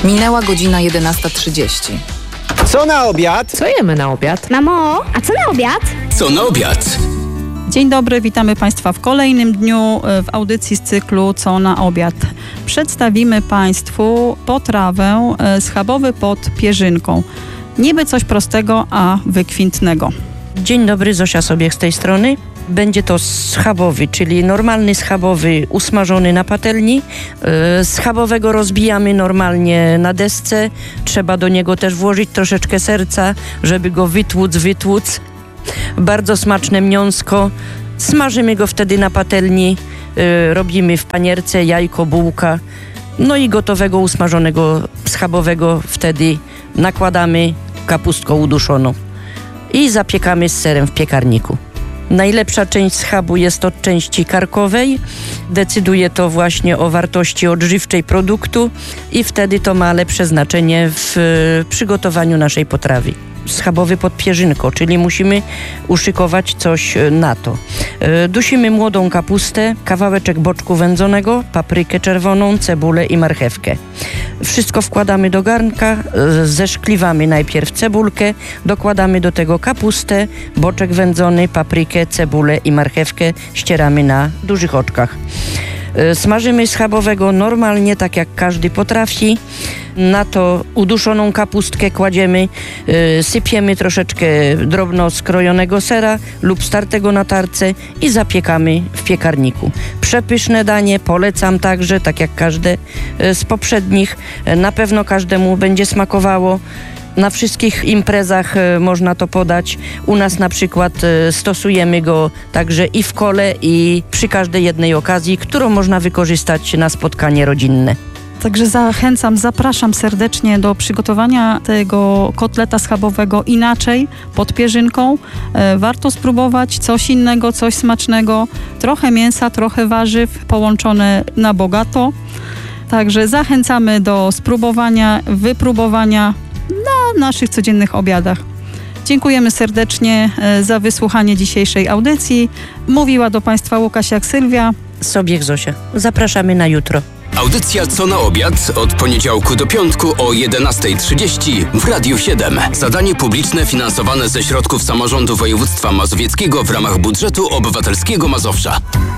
Minęła godzina 11:30. Co na obiad? Co jemy na obiad? Mamo, a co na obiad? Co na obiad? Dzień dobry, witamy Państwa w kolejnym dniu w audycji z cyklu Co na obiad. Przedstawimy Państwu potrawę schabowy pod pierzynką. Niby coś prostego, a wykwintnego. Dzień dobry, Zosia Sobiech z tej strony. Będzie to schabowy, czyli normalny schabowy usmażony na patelni. Schabowego rozbijamy normalnie na desce. Trzeba do niego też włożyć troszeczkę serca, żeby go wytłuc. Bardzo smaczne mięsko. Smażymy go wtedy na patelni. Robimy w panierce jajko, bułka. No i gotowego usmażonego schabowego wtedy nakładamy kapustką uduszoną i zapiekamy z serem w piekarniku. Najlepsza część schabu jest od części karkowej. Decyduje to właśnie o wartości odżywczej produktu i wtedy to ma lepsze znaczenie w przygotowaniu naszej potrawy. Schabowy pod pierzynką, czyli musimy uszykować coś na to. Dusimy młodą kapustę, kawałeczek boczku wędzonego, paprykę czerwoną, cebulę i marchewkę. Wszystko wkładamy do garnka, zeszkliwamy najpierw cebulkę, dokładamy do tego kapustę, boczek wędzony, paprykę, cebulę i marchewkę, ścieramy na dużych oczkach. Smażymy schabowego normalnie, tak jak każdy potrafi. Na to uduszoną kapustkę kładziemy, sypiemy troszeczkę drobno skrojonego sera lub startego na tarce i zapiekamy w piekarniku. Przepyszne danie, polecam także, tak jak każde z poprzednich. Na pewno każdemu będzie smakowało. Na wszystkich imprezach można to podać. U nas na przykład stosujemy go także i w kole, i przy każdej jednej okazji, którą można wykorzystać na spotkanie rodzinne. Także zapraszam serdecznie do przygotowania tego kotleta schabowego inaczej, pod pierzynką. Warto spróbować coś innego, coś smacznego. Trochę mięsa, trochę warzyw, połączone na bogato. Także zachęcamy do spróbowania, wypróbowania na naszych codziennych obiadach. Dziękujemy serdecznie za wysłuchanie dzisiejszej audycji. Mówiła do Państwa Łukasiak-Sylwia. Sobiech Zosia. Zapraszamy na jutro. Audycja Co na obiad od poniedziałku do piątku o 11:30 w Radiu 7. Zadanie publiczne finansowane ze środków samorządu województwa mazowieckiego w ramach budżetu obywatelskiego Mazowsza.